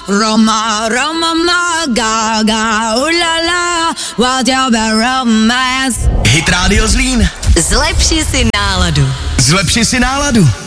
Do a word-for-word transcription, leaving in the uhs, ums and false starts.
Roma, Roma, ma, ga, ga, ulala, what your romance. Hit Radio Zlín. Zlepši si náladu. Zlepši si náladu.